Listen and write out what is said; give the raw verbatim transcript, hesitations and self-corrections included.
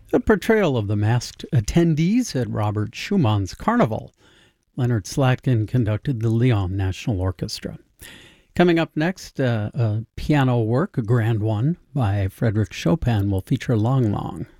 A portrayal of the masked attendees at Robert Schumann's Carnival. Leonard Slatkin conducted the Lyon National Orchestra. Coming up next, uh, a piano work, a grand one, by Frédéric Chopin will feature Long Long.